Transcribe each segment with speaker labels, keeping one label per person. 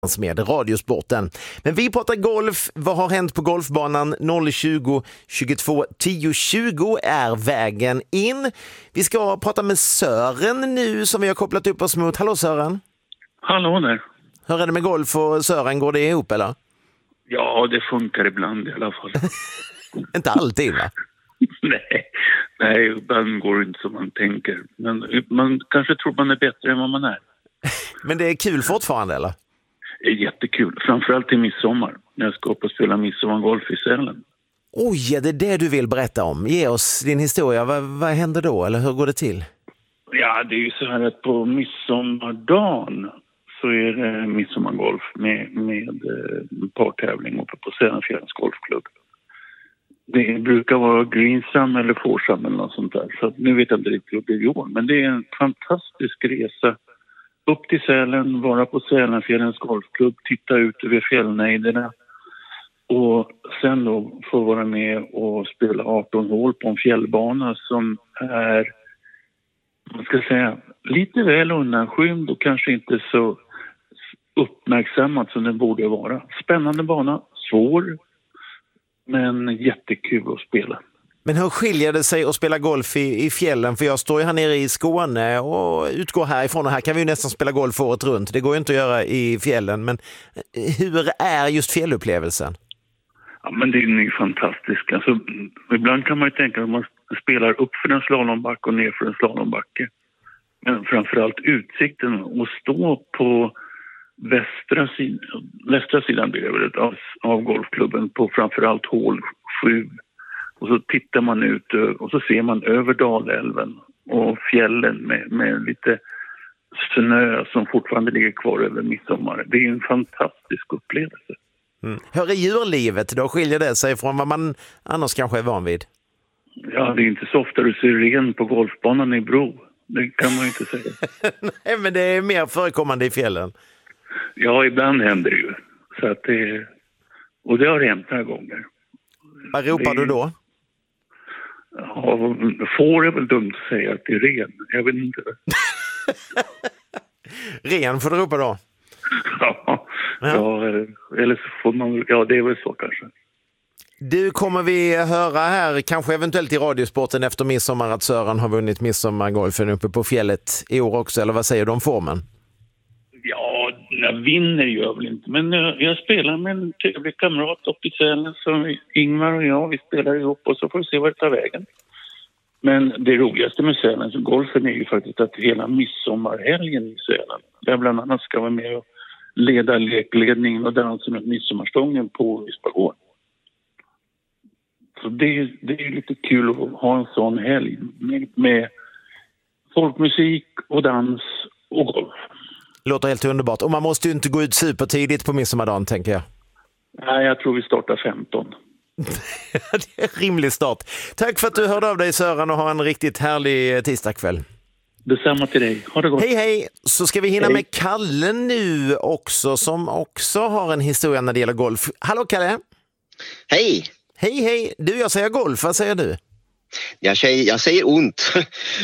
Speaker 1: med Radiosporten. Men vi pratar golf. Vad har hänt på golfbanan? 020 22 10 20 är vägen in. Vi ska prata med Sören nu som vi har kopplat upp oss mot. Hallå Sören.
Speaker 2: Hallå där.
Speaker 1: Hur är det med golf och Sören? Går det ihop eller?
Speaker 2: Ja, det funkar ibland i alla fall.
Speaker 1: Inte alltid va?
Speaker 2: Nej, ibland går det inte som man tänker. Men man kanske tror man är bättre än vad man är.
Speaker 1: Men det är kul fortfarande eller?
Speaker 2: Det är jättekul, framförallt till midsommar. När jag ska upp och spela midsommargolf i Sälen.
Speaker 1: Oj, det är det du vill berätta om. Ge oss din historia. Vad händer då? Eller hur går det till?
Speaker 2: Ja, det är ju så här att på midsommardagen så är det midsommargolf med partävling uppe på Sälenfjällens golfklubb. Det brukar vara Greensam eller Foursam eller något sånt där. Så nu vet jag inte riktigt hur det blir i år. Men det är en fantastisk resa. Upp till Sälen, vara på Sälenfjällens golfklubb, titta ut över fjällnejderna. Och sen då få vara med och spela 18 hål på en fjällbana som är, man ska säga, lite väl undanskymd och kanske inte så uppmärksammat som den borde vara. Spännande bana, svår, men jättekul att spela. Men
Speaker 1: hur skiljer det sig att spela golf i fjällen? För jag står ju här nere i Skåne och utgår härifrån och här kan vi ju nästan spela golf året runt. Det går ju inte att göra i fjällen, men hur är just fjällupplevelsen?
Speaker 2: Ja, men det är ju fantastiskt. Alltså, ibland kan man ju tänka att man spelar upp för en slalombacke och ner för en slalombacke. Men framförallt utsikten och stå på västra sidan av golfklubben på framförallt hål 7. Och så tittar man ut och så ser man över Dalälven och fjällen med lite snö som fortfarande ligger kvar över midsommar. Det är en fantastisk upplevelse.
Speaker 1: Mm. Hur är djurlivet då? Skiljer det sig från vad man annars kanske är van vid?
Speaker 2: Ja, det är inte så ofta du ser ren på golfbanan i Bro. Det kan man ju inte säga.
Speaker 1: Nej, men det är mer förekommande i fjällen.
Speaker 2: Ja, ibland händer det ju. Så att och det har hänt några gånger.
Speaker 1: Vad ropar du då?
Speaker 2: Ja, får är väl dumt att säga att det är ren. Jag vet inte.
Speaker 1: Ren får du ropa då?
Speaker 2: Ja, eller så får man, ja det är väl så kanske.
Speaker 1: Du, kommer vi höra här, kanske eventuellt i Radiosporten efter midsommar att Sören har vunnit midsommargolfen uppe på fjället i år också, eller vad säger du om formen?
Speaker 2: Ja, jag vinner gör väl inte, men jag spelar med en trevlig kamrat uppe i Sälen som Ingmar och jag, vi spelar ihop och så får vi se vad det tar vägen. Men det roligaste med Sälens golfen är ju faktiskt att hela midsommarhelgen i Sälen, där bland annat ska vara med och leda lekledningen och dansa med midsommarstången på Vispagård. Så det är lite kul att ha en sån helg med folkmusik och dans och golf.
Speaker 1: Låter helt underbart. Och man måste ju inte gå ut supertidigt på midsommardagen, tänker jag.
Speaker 2: Nej, jag tror vi startar 15.
Speaker 1: Det är en rimlig start. Tack för att du hörde av dig Sören och ha en riktigt härlig tisdagkväll.
Speaker 2: Detsamma till dig. Ha det gott.
Speaker 1: Hej hej. Så ska vi hinna med Kalle nu också som också har en historia när det gäller golf. Hallå Kalle.
Speaker 3: Hej.
Speaker 1: Hej hej. Du, jag säger golf. Vad säger du?
Speaker 3: Jag säger ont.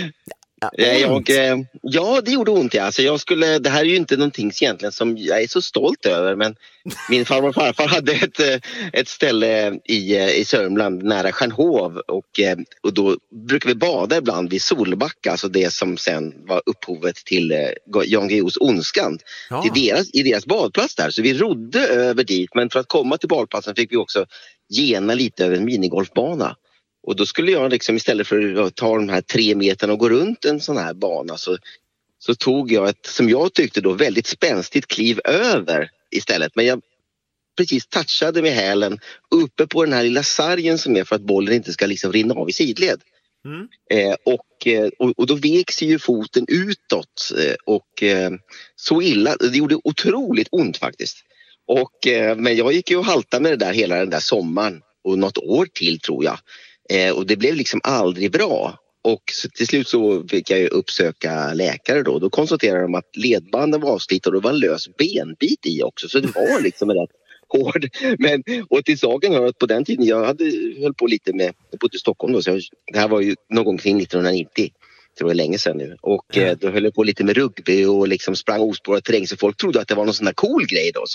Speaker 3: Ja, det gjorde ont. Ja. Alltså det här är ju inte någonting egentligen som jag är så stolt över, men min farmor och farfar hade ett ställe i Sörmland nära Stjärnhov och då brukar vi bada ibland vid Solbacka, alltså det som sen var upphovet till Jan Guillous Ondskan, i deras badplats där. Så vi rodde över dit, men för att komma till badplatsen fick vi också gena lite över en minigolfbana. Och då skulle jag liksom istället för att ta de här 3 meterna och gå runt en sån här bana så tog jag ett, som jag tyckte då, väldigt spänstigt kliv över istället. Men jag precis touchade med hälen uppe på den här lilla sargen som är för att bollen inte ska liksom rinna av i sidled. Mm. Och då vek sig ju foten utåt och så illa, det gjorde otroligt ont faktiskt. Men jag gick ju och haltade med det där hela den där sommaren och något år till tror jag. Och det blev liksom aldrig bra. Och till slut så fick jag ju uppsöka läkare då. Då konstaterade de att ledbanden var avslitna och det var en lös benbit i också. Så det var liksom rätt hård. Och till saken hör att på den tiden jag höll på lite med, jag bodde i Stockholm då. Så det här var ju någon gång kring 1990. det var länge sedan nu. Och då höll jag på lite med rugby och liksom sprang ospårad terräng. Så folk trodde att det var någon sån där cool grej då.